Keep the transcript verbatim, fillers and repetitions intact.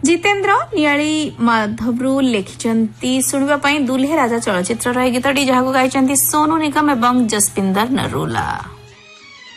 जितेन्द्र नियाली माधवरू लिखिचंती सुनिबा पई दुल्हे राजा चलचित्र रे गीतटी जहाको गाइचंती सोनू निगम एवं जसपिंदर नरूला।